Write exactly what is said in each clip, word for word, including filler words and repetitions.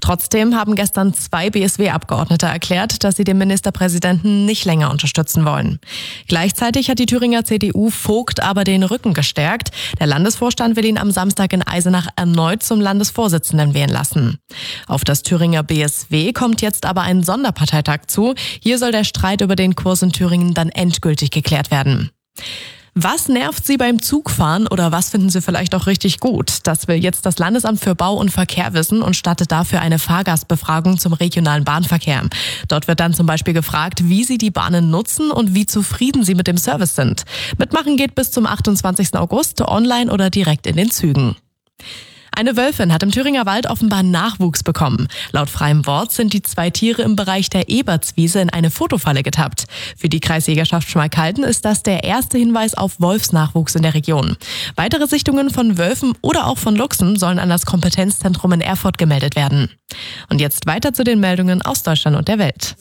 Trotzdem haben gestern zwei B S W-Abgeordnete erklärt, dass sie den Ministerpräsidenten nicht länger unterstützen wollen. Gleichzeitig hat die Thüringer C D U Vogt aber den Rücken gestärkt. Der Landesvorstand will ihn am Samstag in Eisenach erneut zum Landesvorsitzenden wählen lassen. Auf das Thüringer B S W kommt jetzt aber ein Sonderparteitag zu. Hier soll der Streit über den Kurs in Thüringen dann endgültig geklärt werden. Was nervt Sie beim Zugfahren oder was finden Sie vielleicht auch richtig gut? Das will jetzt das Landesamt für Bau und Verkehr wissen und startet dafür eine Fahrgastbefragung zum regionalen Bahnverkehr. Dort wird dann zum Beispiel gefragt, wie Sie die Bahnen nutzen und wie zufrieden Sie mit dem Service sind. Mitmachen geht bis zum achtundzwanzigsten August, online oder direkt in den Zügen. Eine Wölfin hat im Thüringer Wald offenbar Nachwuchs bekommen. Laut freiem Wort sind die zwei Tiere im Bereich der Ebertswiese in eine Fotofalle getappt. Für die Kreisjägerschaft Schmalkalden ist das der erste Hinweis auf Wolfsnachwuchs in der Region. Weitere Sichtungen von Wölfen oder auch von Luchsen sollen an das Kompetenzzentrum in Erfurt gemeldet werden. Und jetzt weiter zu den Meldungen aus Deutschland und der Welt.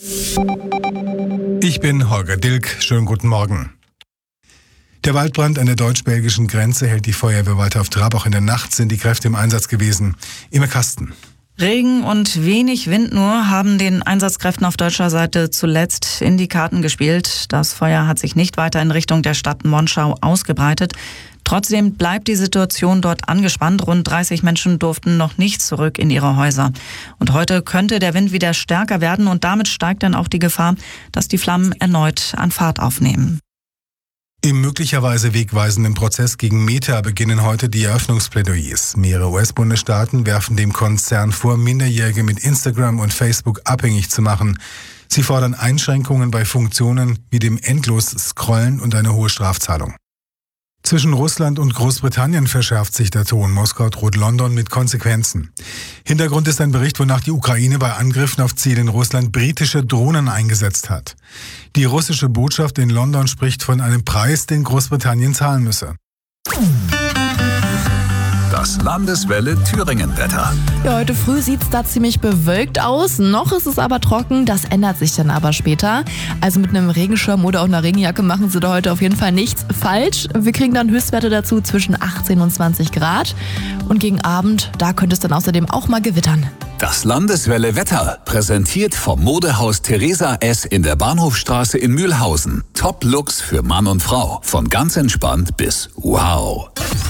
Ich bin Holger Dilk. Schönen guten Morgen. Der Waldbrand an der deutsch-belgischen Grenze hält die Feuerwehr weiter auf Trab. Auch in der Nacht sind die Kräfte im Einsatz gewesen. Immer Kasten. Regen und wenig Wind nur haben den Einsatzkräften auf deutscher Seite zuletzt in die Karten gespielt. Das Feuer hat sich nicht weiter in Richtung der Stadt Monschau ausgebreitet. Trotzdem bleibt die Situation dort angespannt. Rund dreißig Menschen durften noch nicht zurück in ihre Häuser. Und heute könnte der Wind wieder stärker werden und damit steigt dann auch die Gefahr, dass die Flammen erneut an Fahrt aufnehmen. Im möglicherweise wegweisenden Prozess gegen Meta beginnen heute die Eröffnungsplädoyers. Mehrere U S-Bundesstaaten werfen dem Konzern vor, Minderjährige mit Instagram und Facebook abhängig zu machen. Sie fordern Einschränkungen bei Funktionen wie dem Endlos-Scrollen und eine hohe Strafzahlung. Zwischen Russland und Großbritannien verschärft sich der Ton. Moskau droht London mit Konsequenzen. Hintergrund ist ein Bericht, wonach die Ukraine bei Angriffen auf Ziele in Russland britische Drohnen eingesetzt hat. Die russische Botschaft in London spricht von einem Preis, den Großbritannien zahlen müsse. Das Landeswelle Thüringen-Wetter. Ja, heute früh sieht es da ziemlich bewölkt aus. Noch ist es aber trocken, das ändert sich dann aber später. Also mit einem Regenschirm oder auch einer Regenjacke machen Sie da heute auf jeden Fall nichts falsch. Wir kriegen dann Höchstwerte dazu zwischen achtzehn und zwanzig Grad. Und gegen Abend, da könnte es dann außerdem auch mal gewittern. Das Landeswelle Wetter, präsentiert vom Modehaus Theresa S. in der Bahnhofstraße in Mühlhausen. Top-Looks für Mann und Frau. Von ganz entspannt bis wow.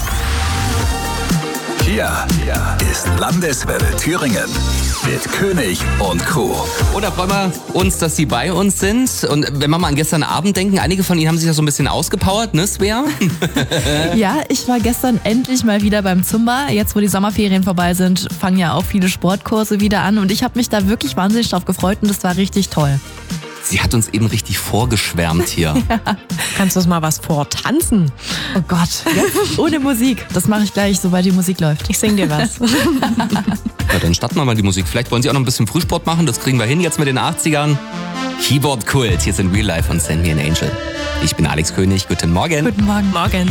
Hier ist Landeswelle Thüringen mit König und Co. Oh, da freuen wir uns, dass Sie bei uns sind. Und wenn wir mal an gestern Abend denken, einige von Ihnen haben sich ja so ein bisschen ausgepowert, ne, Svea? Ja, ich war gestern endlich mal wieder beim Zumba. Jetzt, wo die Sommerferien vorbei sind, fangen ja auch viele Sportkurse wieder an. Und ich habe mich da wirklich wahnsinnig drauf gefreut und das war richtig toll. Sie hat uns eben richtig vorgeschwärmt hier. Ja. Kannst du uns mal was vortanzen? Oh Gott, jetzt ohne Musik. Das mache ich gleich, sobald die Musik läuft. Ich sing dir was. Ja, dann starten wir mal die Musik. Vielleicht wollen Sie auch noch ein bisschen Frühsport machen. Das kriegen wir hin jetzt mit den achtzigern. Keyboard Kult. Hier sind Real Life von Send Me an Angel. Ich bin Alex König. Guten Morgen. Guten Morgen. Morgen.